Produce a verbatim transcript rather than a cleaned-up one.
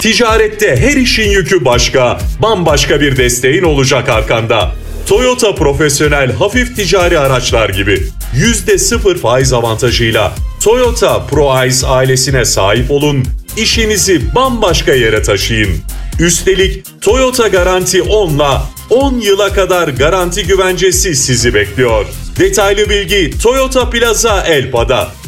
Ticarette her işin yükü başka, bambaşka bir desteğin olacak arkanda. Toyota profesyonel hafif ticari araçlar gibi yüzde sıfır faiz avantajıyla Toyota ProAce ailesine sahip olun, işinizi bambaşka yere taşıyın. Üstelik Toyota Garanti on'la on yıla kadar garanti güvencesi sizi bekliyor. Detaylı bilgi Toyota Plaza Elpa'da.